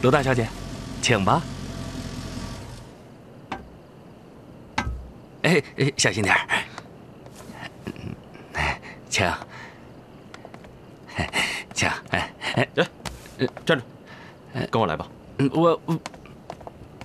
罗大小姐，请吧。哎，小心点儿。请，请。 站住，跟我来吧。 我